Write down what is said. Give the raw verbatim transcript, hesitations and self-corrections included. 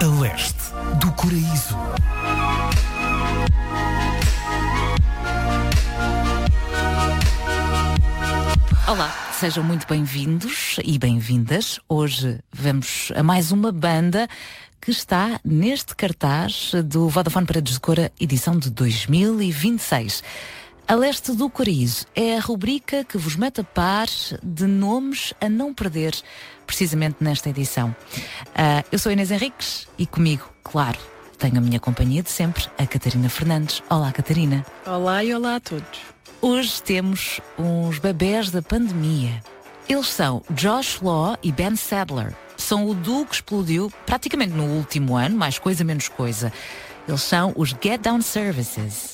a leste do Coraíso. Olá, sejam muito bem-vindos e bem-vindas. Hoje vamos a mais uma banda que está neste cartaz do Vodafone Paredes de Cora, edição de dois mil e vinte e seis. A leste do Coraíso é a rubrica que vos mete a par de nomes a não perder, precisamente nesta edição. Uh, eu sou Inês Henriques e comigo, claro, tenho a minha companhia de sempre, a Catarina Fernandes. Olá, Catarina. Olá e olá a todos. Hoje temos uns bebés da pandemia. Eles são Josh Law e Ben Sadler. São o duo que explodiu praticamente no último ano, mais coisa menos coisa. Eles são os Get Down Services.